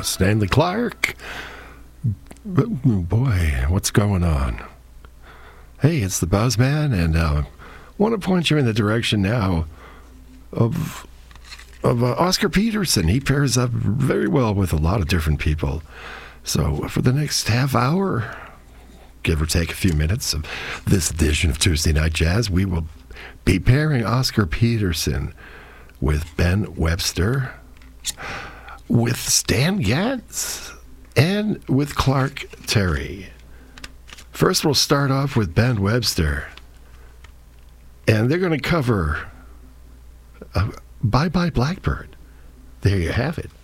Stanley Clark. Oh, boy, what's going on? Hey, it's the Buzzman, and I want to point you in the direction now of Oscar Peterson. He pairs up very well with a lot of different people. So for the next half hour, give or take a few minutes of this edition of Tuesday Night Jazz, we will be pairing Oscar Peterson with Ben Webster, with Stan Getz, and with Clark Terry. First, we'll start off with Ben Webster, and they're going to cover Bye Bye Blackbird. There you have it.